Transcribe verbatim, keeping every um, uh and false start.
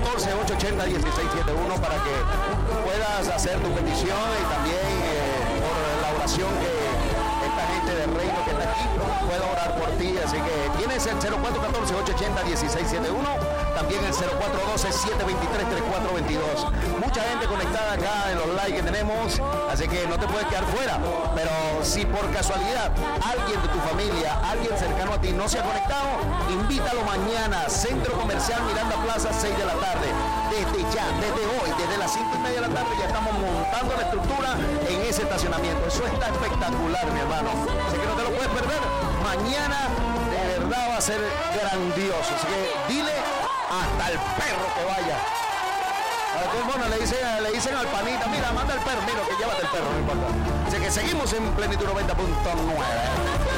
catorce, ocho ochenta, dieciséis setenta y uno para que puedas hacer tu petición y también eh, por la oración que esta gente del reino que está aquí pueda orar por ti. Así que tienes el cero cuatro uno cuatro, ocho ochenta, dieciséis setenta y uno, también el cero cuatro uno dos, siete dos tres, tres cuatro dos dos. Mucha gente conectada acá en los likes que tenemos, así que no te puedes quedar fuera. Pero si por casualidad alguien de tu familia, alguien cercano a ti no se ha conectado, invítalo mañana, Centro Comercial Miranda Plaza, seis de la tarde. Desde ya, desde hoy, desde las cinco y media de la tarde ya estamos montando la estructura en ese estacionamiento. Eso está espectacular, mi hermano. Así que no te lo puedes perder. Mañana de verdad va a ser grandioso. Así que dile hasta el perro que vaya. A todo el mundo le dicen, le dicen al panita, mira, manda el perro, mira, que llévate el perro, no importa. Así que seguimos en Plenitud noventa punto nueve.